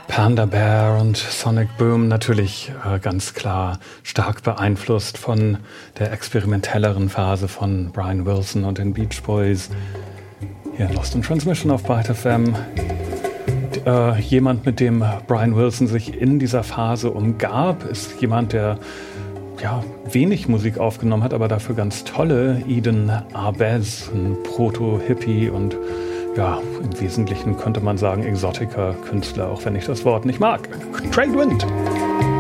Panda Bear und Sonic Boom natürlich ganz klar stark beeinflusst von der experimentelleren Phase von Brian Wilson und den Beach Boys. Hier in Lost in Transmission auf Byte FM. Jemand, mit dem Brian Wilson sich in dieser Phase umgab, ist jemand, der wenig Musik aufgenommen hat, aber dafür ganz tolle. Eden Arbez, ein Proto-Hippie und im Wesentlichen könnte man sagen Exotica-Künstler, auch wenn ich das Wort nicht mag. Trade Wind!